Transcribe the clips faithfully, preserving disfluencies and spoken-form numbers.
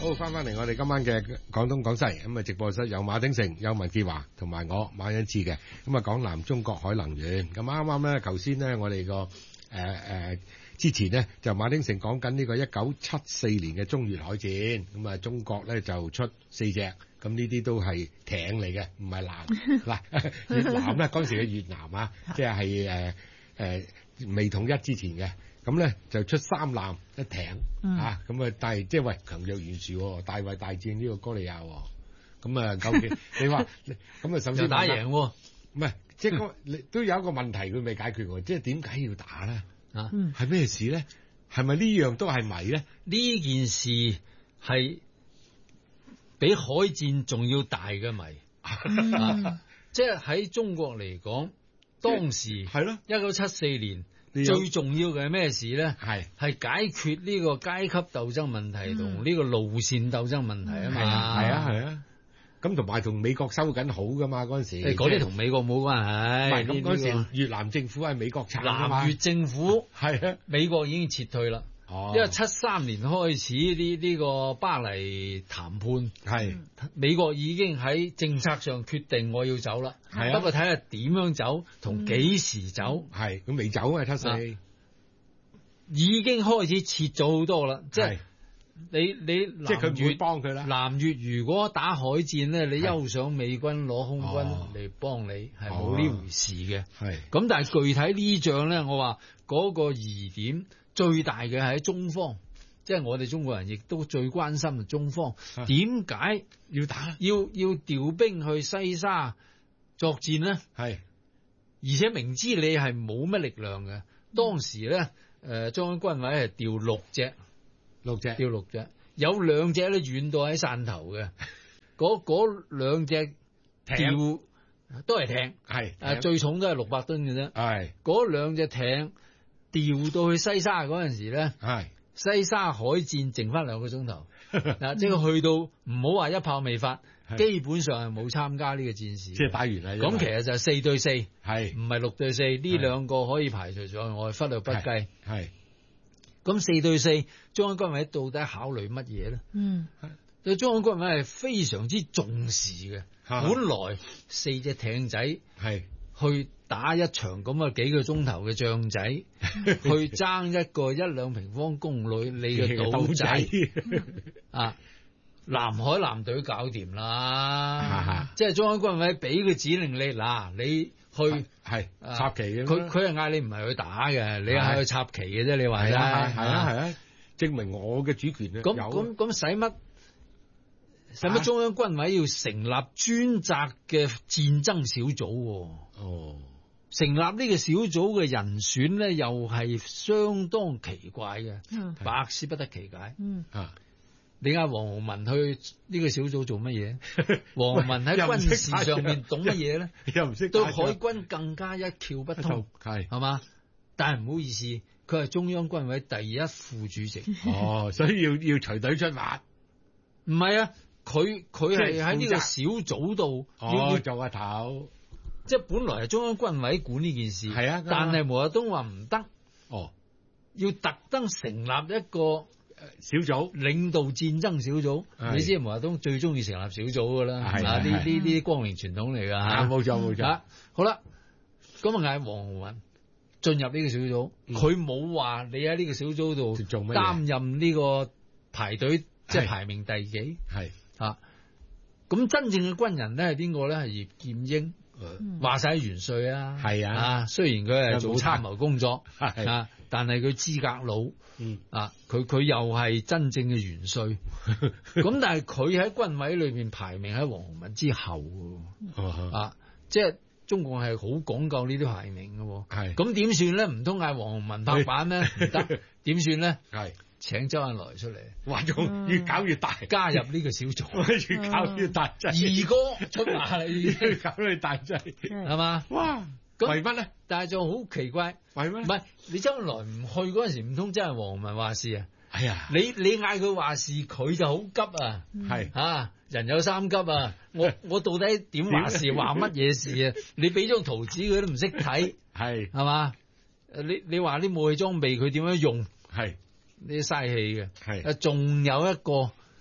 好，翻翻嚟我哋今晚嘅廣東廣西咁啊，直播室有馬鼎盛、有文潔華同埋我馬恩志嘅，咁啊講南中國海能源。咁啱啱咧，頭先咧我哋個誒誒之前咧就馬鼎盛講緊呢個一九七四年嘅中越海戰，咁啊中國咧就出四隻，咁呢啲都係艇嚟嘅，唔係艦嗱越南咧嗰陣時嘅越南啊，即係誒誒未統一之前嘅。咁咧就出三艦一艇、嗯、啊，咁啊但係即係喂強弱懸殊喎，大衛大戰呢個哥利亞喎，咁啊究竟你話咁啊首先打贏喎， 唔係即係個你都有一個問題佢未解決喎，即係點解要打咧？啊，係咩事咧？係咪呢樣都係謎咧？ 呢件事係比海戰仲要大嘅謎、嗯啊，即係喺中國嚟講，當時係咯一九七四年。最重要嘅係咩事咧？係係解決呢個階級鬥爭問題同呢個路線鬥爭問題啊嘛。 係啊係啊，咁同埋同美國收緊好噶嘛嗰陣時。 誒，嗰啲同美國冇關係。 唔係咁嗰陣時，越南政府係美國撐啊嘛。 南越政府係啊， 美國已經撤退啦。 哦， 因為七三年開始呢呢個巴黎談判， 係美國已經喺政策上決定我要走啦。係啊，不過睇下點樣走同幾時走。 係咁未走啊七四， 已經開始撤咗好多啦。即係你你即係佢唔會幫佢啦。 南越如果打海戰咧，你休想美軍攞空軍嚟幫你，係冇呢回事嘅。係咁，但係具體呢仗咧，我話嗰個疑點。最大嘅係喺中方，即係我哋中國人亦都最關心嘅中方，點解要打？ 要要調兵去西沙作戰呢？係，而且明知你係冇乜力量嘅，當時咧，誒中央軍委係調六隻， 六隻調六隻，有兩隻咧遠到喺汕頭嘅，嗰嗰兩隻調都係艇，係誒最重都係六百噸嘅啫，係嗰兩隻艇。調到去西沙嗰陣時咧，係西沙海戰剩翻兩個鐘頭，嗱，即係去到唔好話一炮未發，基本上係冇參加呢個戰事，即係打完啦。咁其實就係四對四，係唔係六對四？呢兩個可以排除在外，忽略不計。係咁四對四，中央軍委到底考慮乜嘢咧？嗯，對中央軍委係非常之重視嘅。本來四隻艇仔係去打一場咁嘅幾個鐘頭嘅仗仔，去爭一個一兩平方公里你嘅島仔啊！南海艦隊搞掂啦，即係中央軍委俾個指令你嗱，你去係插旗嘅，佢佢係嗌你唔係去打嘅，你係去插旗嘅啫。你話係啊係啊係啊，證明我嘅主權啊！咁咁咁使乜使乜中央軍委要成立專責嘅戰爭小組？哦。成立呢個小組嘅人選咧，又係相當奇怪嘅，嗯、百思不得其解。嗯啊，你嗌黃鴻文去呢個小組做乜嘢？黃鴻文喺軍事上面懂乜嘢咧？又唔識對海軍更加一竅不通，係係嘛？但係唔好意思，佢係中央軍委第一副主席。哦，所以要要隨隊出馬。唔係啊，佢佢係喺呢個小組度要做下頭。即係本來係中央軍委管呢件事，係啊，但係毛澤東話唔得，哦，要特登成立一個小組領導戰爭小組。你知毛澤東最中意成立小組噶啦，係嘛？呢呢啲光榮傳統嚟噶吓，冇錯冇錯。好啦，咁啊嗌黃鴻文進入呢個小組，佢冇話你喺呢個小組度做咩擔任呢個排隊，即係排名第幾？係啊，咁真正嘅軍人咧係邊個咧？係葉劍英。話晒元帥啊，係啊，啊，雖然佢係做參謀工作啊，但係佢資格老，嗯啊，佢佢又係真正嘅元帥，咁但係佢喺軍委裏邊排名喺黃鴻文之後嘅，啊，即係中國係好講究呢啲排名嘅，係，咁點算咧？唔通嗌黃鴻文拍板咩？唔得，點算咧？係。請周恩來出嚟，話仲越搞越大，加入呢個小組，越搞越大劑。二哥出馬啦，已經搞到你大劑，係嘛？哇！為乜咧？但係就好奇怪，為乜？唔係你周恩來唔去嗰陣時，唔通真係黃鴻文話事啊？係啊！你你嗌佢話事，佢就好急啊！係啊！人有三急啊！我我到底點話事？話乜嘢事啊？你俾張圖紙佢都唔識睇，係係嘛？你你話啲武器裝備佢點樣用？係。呢啲嘥氣嘅，係啊，仲有一個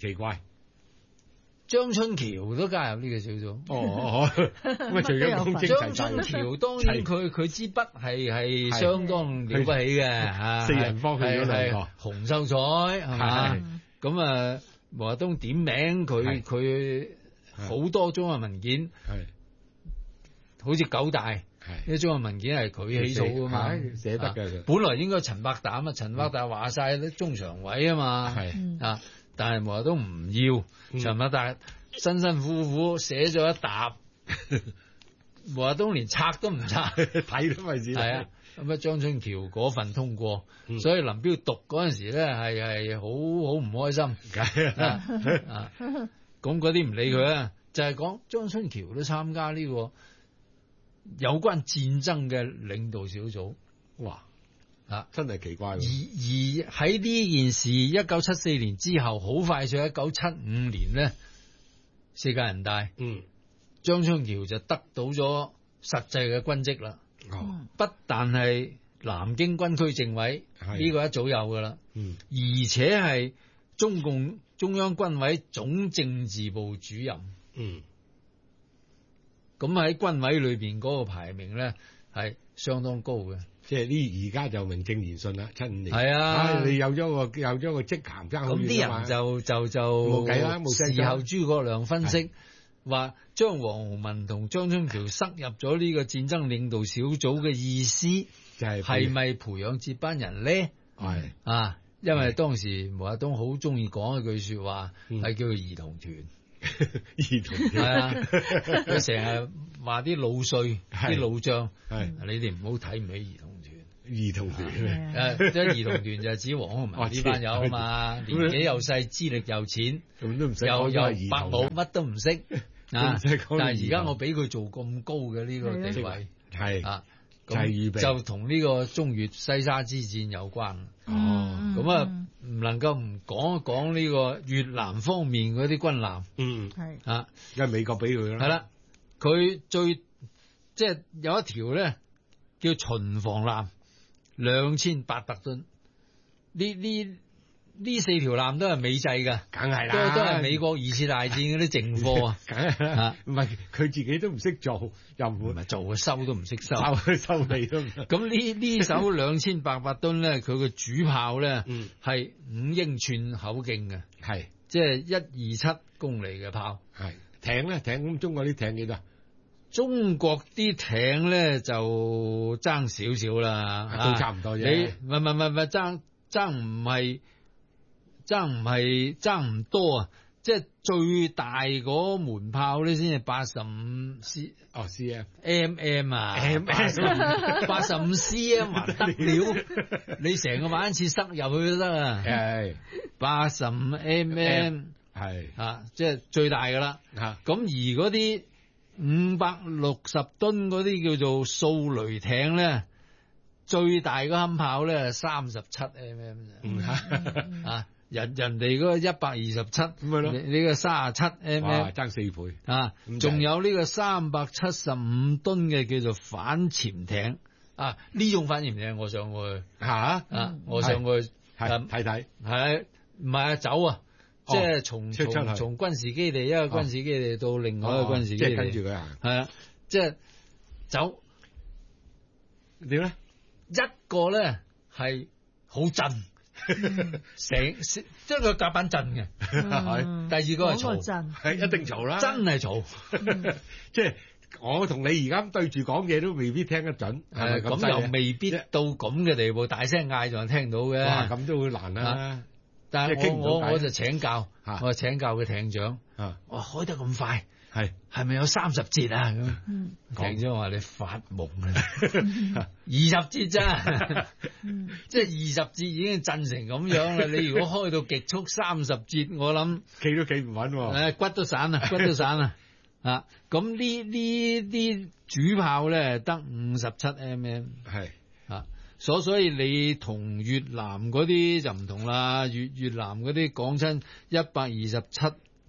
奇怪。 張春橋都加入呢個小組。 哦哦，咁啊，除咗講精張春橋，當然佢佢支筆係係相當了不起嘅嚇， 四人幫去咗兩個， 洪秀才係嘛？咁啊，毛澤東點名佢佢好多中文文件，好似九大啲中文文件係佢起草㗎嘛， 寫得嘅。 本來應該陳伯達啊，陳伯達話晒啲中常委啊嘛，啊。但係毛澤東唔要，陳伯達辛辛苦苦寫咗一沓，毛澤東連拆都唔拆， 睇都費事。 係啊，咁啊張春橋嗰份通過，嗯、所以林彪讀嗰陣時咧係係好好唔開心。啊，咁嗰啲唔理佢啊，就係講張春橋都參加呢個有關戰爭嘅領導小組。 哇！啊，真係奇怪。而而喺呢件事，一九七四年之後，好快就一九七五年咧，四屆人大，嗯，張春橋就得到咗實際嘅軍職啦。哦，不但係南京軍區政委，呢、這個一早有噶啦，嗯，而且係中共中央軍委總政治部主任，嗯，咁喺軍委裏邊嗰個排名咧係相當高嘅。 即係呢，而家就名正言順啦。七五年係啊， 啊，你有咗個有咗個職銜，爭好遠啊嘛。 咁啲人就就就冇計啦，冇計。 事後諸葛亮分析話，將王洪文同張春橋塞入咗呢個戰爭領導小組嘅意思， 就係係咪培養接班人咧？係啊，因為當時毛澤東好中意講一句說話，係、嗯、叫做兒童團。 兒童團係啊，佢成日話啲老帥、啲老將，你哋唔好睇唔起兒童。 兒童團誒，即係兒童團就係指王洪文呢班友啊嘛，年紀又細，資歷又淺， 咁都唔使又又白冇，乜都唔識啊！但係而家我俾佢做咁高嘅呢個地位， 係啊， 就係預備， 就同呢個中越西沙之戰有關。哦，咁啊，唔能夠唔講一講呢個越南方面嗰啲軍艦。 嗯，係啊，因為美國俾佢啦。 係啦，佢最即係有一條咧叫巡防艦。兩千八百噸，呢呢呢四條艦都係美製噶， 梗係啦， 都都係美國二次大戰嗰啲淨貨啊， 梗係啦，唔係佢自己都唔識做，又唔係做收都唔識收， 收收尾都唔。 咁呢呢艘兩千八百噸咧，佢嘅主炮咧係五英寸口徑嘅，係即係一二七公里嘅炮， 係艇咧艇咁中國啲艇幾多？ 中國啲艇咧就爭少少啦， 都差唔多啫。 你唔係唔係唔係爭爭唔係爭唔係爭唔多啊！即係最大嗰門炮咧，先係八十五 C 哦 C M M M 啊，八十五 C M 還得了？你成個馬恩賜塞入去都得啊！係八十五 M M 係啊，即係最大噶啦。嚇咁而嗰啲五百六十噸嗰啲叫做掃雷艇咧，最大嗰冚炮咧三十七 mm 啫，啊人人哋嗰個一百二十七，咁咪咯，呢個三十七 mm， 爭四倍啊，仲有呢個三百七十五噸嘅叫做反潛艇，啊呢種反潛艇我上去吓啊，我上去睇睇， 係唔係啊走啊？即係從從從軍事基地一個軍事基地到另外一個軍事基地， 即係跟住佢行。 係啊，即係走點咧？ 一個咧係好震，成即係個甲板震嘅。第二個係嘈， 係一定嘈啦， 真係嘈。 即係我同你而家對住講嘢都未必聽得準， 係咁又未必到咁嘅地步，大聲嗌就聽到嘅。 哇，咁都會難啦。 但係我我我就請教，我就請教個艇長，我開得咁快，係係咪有三十節啊？咁艇長話你發夢啊，二十節咋？即係二十節已經震成咁樣啦。你如果開到極速三十節，我諗企都企唔穩， 誒骨都散啦，骨都散啦。啊，咁呢呢啲主炮咧得五十七 mm， 係啊。所所以你同越南嗰啲就唔同啦，越越南嗰啲講親一百二十七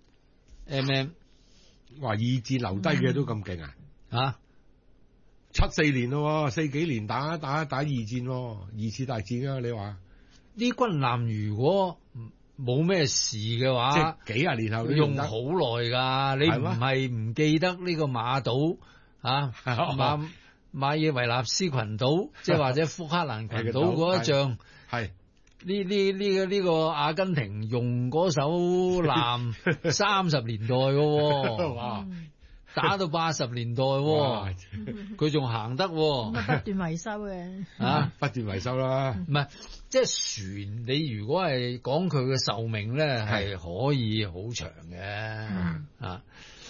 mm， 話二戰留低嘅都咁勁啊！ 啊， 七四年咯，四幾年打打打二戰，二次大戰啊！你話啲軍艦如果冇咩事嘅話， 即係幾廿年後都用好耐㗎。你唔係唔記得呢個馬島啊？馬馬爾維納斯群島，即係或者福克蘭群島嗰一仗， 係呢呢呢個呢個阿根廷用嗰艘艦三十年代嘅喎。 哇！ 打到八十年代喎，佢仲行得喎， 不斷維修嘅， 啊， 不斷維修啦。 唔係，即係船，你如果係講佢嘅壽命咧，係可以好長嘅，啊，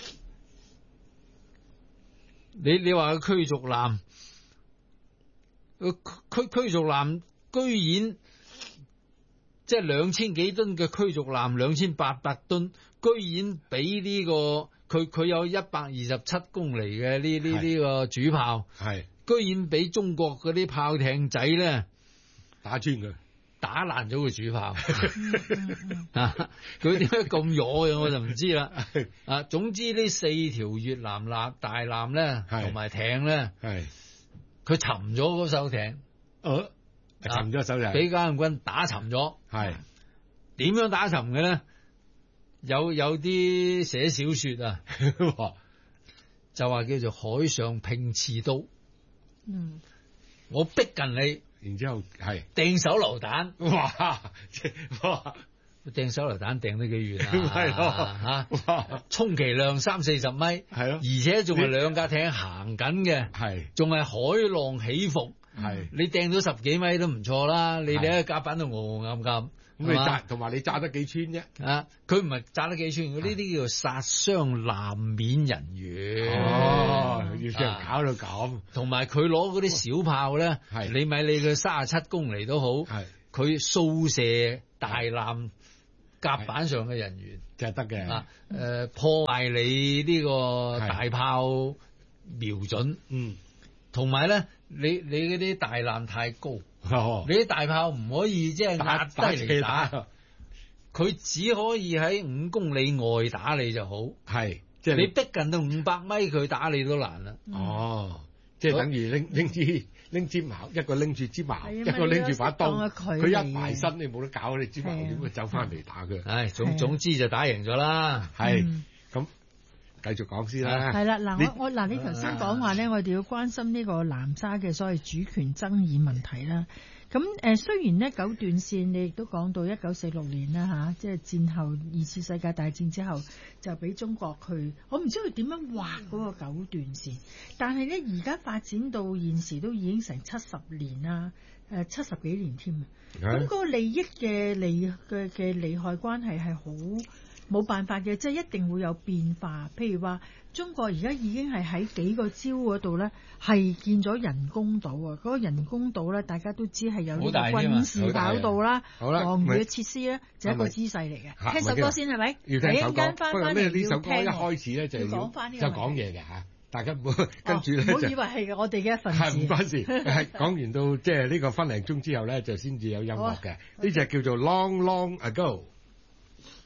你你話個驅逐艦，個驅驅逐艦居然即係兩千幾噸嘅驅逐艦，兩千八百噸，居然比呢個。佢佢有一百二十七公里嘅呢呢呢個主炮，係居然俾中國嗰啲炮艇仔咧打穿佢， 打爛咗個主炮。啊！佢點解咁弱嘅我就唔知啦。啊，總之呢四條越南艦大艦咧，同埋艇咧，係佢沉咗嗰艘艇， 呃，沉咗艘艇， 俾解放軍打沉咗。係點樣打沉嘅咧？有有啲寫小說啊，就話叫做海上拼刺刀。嗯，我逼近你， 然之後係掟手榴彈。 哇！哇！ 掟手榴彈掟得幾遠啊？係咯嚇，充其量三四十米。係咯，而且仲係兩架艇行緊嘅，係仲係海浪起伏。係你掟到十幾米都唔錯啦。你哋喺甲板度戇戇噏噏。 咁你炸同埋你炸得幾穿啫？ 啊，佢唔係炸得幾穿，呢啲叫做殺傷艦面人員。 哦，要俾人搞到咁。同埋佢攞嗰啲小炮咧，係你咪你佢三十七公里都好，係佢掃射大艦甲板上嘅人員， 就係得嘅。 啊，誒、呃、破壞你呢個大炮瞄準。嗯，同埋咧，你你嗰啲大艦太高。哦、你啲大炮唔可以即係壓低嚟打，佢只可以喺五公里外打你就好。係，即係你逼近到五百米，佢打你都難啦。哦，即係等於拎拎支拎支矛，一個拎住支矛，一個拎住把刀，佢一埋身你冇得搞，你支矛點會走翻嚟打佢？唉，總總之就打贏咗啦。係咁。繼續講先啦。係啦， 嗱我我嗱你頭先講話咧，我哋要關心呢個南沙嘅所謂主權爭議問題啦。咁誒、呃、雖然呢九段線你亦都講到一九四六年啦嚇，即係戰後二次世界大戰之後就俾中國去，我唔知佢點樣畫嗰個九段線，但係咧而家發展到現時都已經成七十年啦，誒七十幾年添啊。咁個利益嘅利嘅嘅利害關係係好。冇辦法嘅，即係一定會有變化。譬如話，中國而家已經係喺幾個礁嗰度咧，係建咗人工島啊！嗰、那個人工島咧，大家都知係有呢個軍事跑道啦、防禦嘅設施咧，就係、一個姿勢嚟嘅。聽首歌先係咪？ 要聽首歌。 不過咩呢首歌一開始咧就要講翻呢個就講嘢嘅嚇，大家唔好跟住咧就唔好以為係我哋嘅一份子。係唔關事，係講完到即係呢個分零鐘之後咧，就先至有音樂嘅。呢隻、啊、叫做 Long Long Ago。